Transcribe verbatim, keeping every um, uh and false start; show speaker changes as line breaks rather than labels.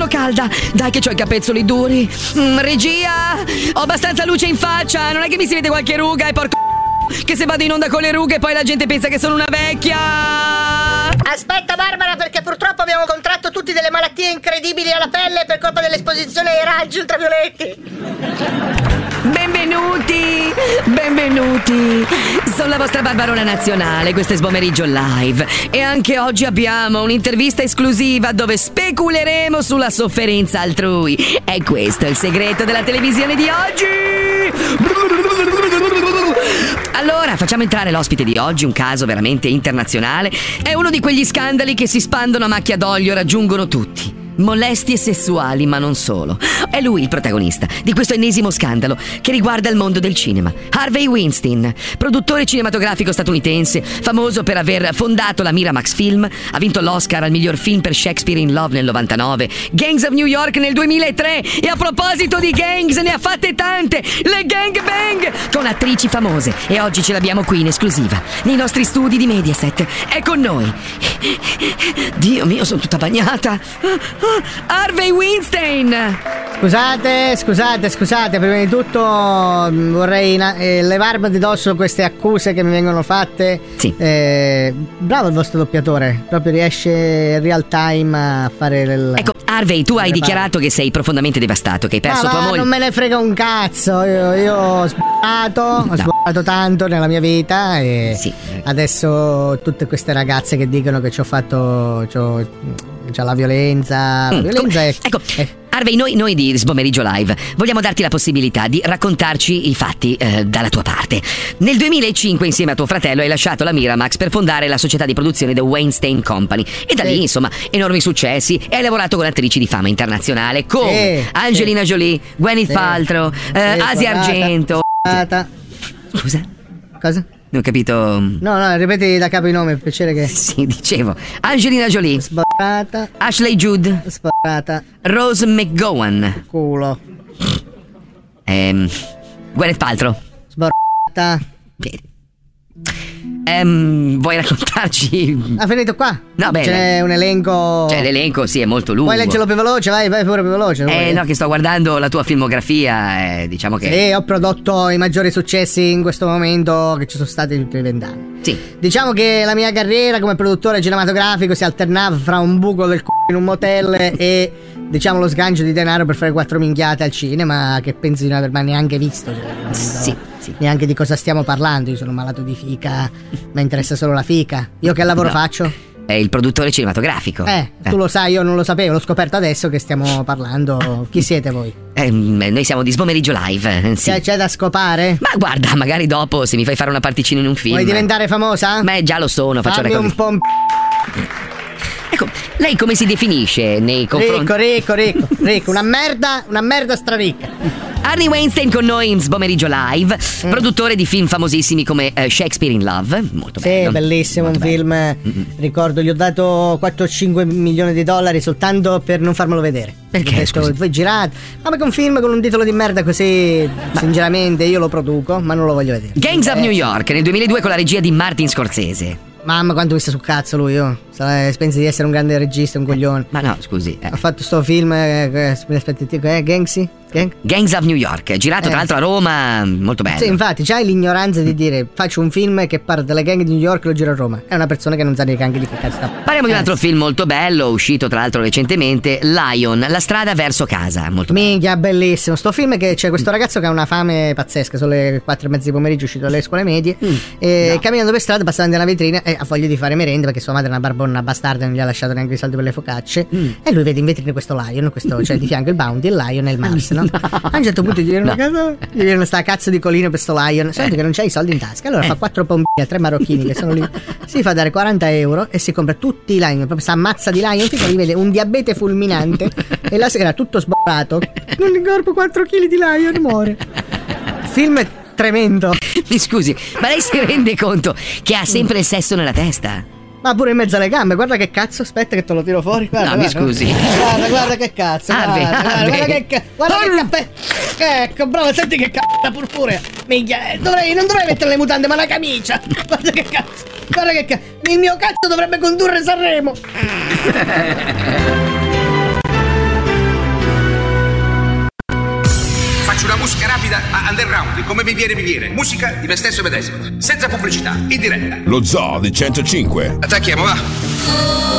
troppo calda. Dai che c'ho i capezzoli duri. Mm, regia, ho abbastanza luce in faccia. Non è che mi si vede qualche ruga e porco che se vado in onda con le rughe poi la gente pensa che sono una vecchia.
Aspetta Barbara, perché purtroppo abbiamo contratto tutti delle malattie incredibili alla pelle per colpa dell'esposizione ai raggi ultravioletti.
Benvenuti, benvenuti. Sono la vostra Barbarona nazionale, questo è Sbomeriggio Live. E anche oggi abbiamo un'intervista esclusiva dove speculeremo sulla sofferenza altrui. E questo è il segreto della televisione di oggi. Allora, facciamo entrare l'ospite di oggi, un caso veramente internazionale. È uno di quegli scandali che si spandono a macchia d'olio, raggiungono tutti. Molestie sessuali, ma non solo. È lui il protagonista di questo ennesimo scandalo che riguarda il mondo del cinema. Harvey Weinstein, produttore cinematografico statunitense, famoso per aver fondato la Miramax Film, ha vinto l'Oscar al miglior film per Shakespeare in Love nel novantanove, Gangs of New York nel duemilatré, e a proposito di gangs ne ha fatte tante, le gang bang, con attrici famose, e oggi ce l'abbiamo qui in esclusiva nei nostri studi di Mediaset. È con noi, Dio mio, sono tutta bagnata, Harvey Weinstein.
Scusate, scusate, scusate, prima di tutto vorrei eh, levarmi di dosso queste accuse che mi vengono fatte.
Sì.
Eh, bravo il vostro doppiatore, proprio riesce in real time a fare il...
Ecco, Harvey, tu hai dichiarato che sei profondamente devastato, che hai perso
ma
tua
va,
moglie.
Non me ne frega un cazzo, io, io ho sbagliato, ho
No.
sbagliato tanto nella mia vita e
Sì.
adesso tutte queste ragazze che dicono che ci ho fatto... C'ho, c'è la violenza, la
Mm,
violenza
com-
è...
Ecco,
è-
Harvey, noi, noi di Sbomeriggio Live vogliamo darti la possibilità di raccontarci i fatti eh, dalla tua parte. Nel duemilacinque, insieme a tuo fratello, hai lasciato la Miramax per fondare la società di produzione The Weinstein Company. E da
Sì.
lì, insomma, enormi successi. E hai lavorato con attrici di fama internazionale come
Sì,
Angelina
sì.
Jolie, Gwyneth
Sì.
Paltrow, eh,
Sì,
Asia
guardata,
Argento.
guardata.
Scusa?
Cosa?
Non ho capito.
No, no, ripeti da capo i nomi, per piacere che...
Sì, dicevo. Angelina Jolie,
Sbarrata,
Ashley Judd,
sbarrata,
Rose McGowan,
culo,
ehm, Gwyneth Paltrow.
sbarrata.
Bene. Ehm, vuoi raccontarci?
Ha finito qua?
No, bene.
C'è un elenco...
Cioè, l'elenco sì, è molto lungo.
Vuoi leggerlo più veloce? Vai, vai pure più veloce.
Eh
vuoi?
no, che sto guardando la tua filmografia, eh, diciamo che...
Sì, ho prodotto i maggiori successi in questo momento che ci sono stati tutti i vent'anni.
Sì.
Diciamo che la mia carriera come produttore cinematografico si alternava fra un buco del c***o in un motel e, diciamo, lo sgancio di denaro per fare quattro minchiate al cinema che penso di non aver mai neanche visto. Cioè, non so
Sì, sì.
neanche di cosa stiamo parlando. Io sono malato di fica, mi interessa solo la fica. Io che lavoro
No.
faccio?
È il produttore cinematografico.
Eh, tu lo sai, io non lo sapevo, l'ho scoperto adesso che stiamo parlando. Chi siete voi?
Eh, noi siamo di Sbomeriggio Live, eh, sì.
C'è, c'è da scopare?
Ma guarda, magari dopo se mi fai fare una particina in un film.
Vuoi diventare famosa?
Beh, già lo sono, faccio
Fammi
record.
un po' un
Ecco, lei come si definisce nei confronti?
ricco, ricco, ricco, ricco, una merda, una merda straricca.
Harvey Weinstein con noi in Sbomeriggio Live,
Mm.
produttore di film famosissimi come eh, Shakespeare in Love, molto
Sì,
bello.
bellissimo, un
molto bello.
film.
Mm-mm.
Ricordo, gli ho dato quattro o cinque milioni di dollari soltanto per non farmelo vedere.
Perché,
Ho detto,
scusi?
voi girate. Ma perché un film con un titolo di merda così, sinceramente, io lo produco, ma non lo voglio vedere.
Gangs of
Eh,
New York nel duemiladue con la regia di Martin Scorsese.
Mamma, quanto mi sta sul cazzo lui, io. Sa- Pensa di essere un grande regista, un coglione.
Ma no, scusi. eh.
Ha fatto sto film, eh, eh, aspetti, eh, Gangsy? Gang?
Gangs of New York, girato
Eh.
tra l'altro a Roma, molto bello.
Sì, infatti, c'hai l'ignoranza di dire faccio un film che parla delle gang di New York e lo giro a Roma. È una persona che non sa neanche di che cazzo sta.
Parliamo di un
Eh,
altro film molto bello, uscito tra l'altro recentemente, Lion, La strada verso casa, molto bello.
Minchia, bellissimo. Sto film che c'è questo ragazzo che ha una fame pazzesca. Sono le quattro e mezza di pomeriggio, uscito dalle scuole medie.
Mm,
e
no.
camminando per strada, passa davanti a una vetrina e ha voglia di fare merenda perché sua madre è una barbonna bastarda e non gli ha lasciato neanche i soldi per le focacce.
Mm.
E lui vede in vetrina questo Lion, questo, cioè di fianco il Bounty, il Lion e il Mars, no? A un certo punto gli viene una
No.
casa, gli viene sta cazzo di colino per sto Lion. Senti che non c'ha i soldi in tasca. Allora
Eh.
fa quattro pombini a tre marocchini che sono lì. Si fa dare quaranta euro e si compra tutti i Lion. Proprio sta ammazza di Lion. Fica gli vede un diabete fulminante. E la sera tutto sborrato. Non il corpo quattro chili di Lion, muore. Il film è tremendo.
Mi scusi, ma lei si rende conto che ha sempre il sesso nella testa?
Ma pure in mezzo alle gambe, guarda che cazzo, aspetta che te lo tiro fuori. Guarda,
No, mi
guarda.
scusi.
Guarda, guarda che cazzo.
Harvey,
guarda, guarda,
Harvey.
guarda che cazzo. Guarda che cappello. Ecco, bravo, senti che cazzo la purpurea. Minchia, eh, dovrei, non dovrei mettere le mutande, ma la camicia. Guarda che cazzo. Guarda che cazzo. Il mio cazzo dovrebbe condurre Sanremo.
musica rapida ma underground, come mi viene mi viene. Musica di me stesso medesimo, senza pubblicità, in diretta.
Lo Zoo di centocinque.
Attacchiamo, va.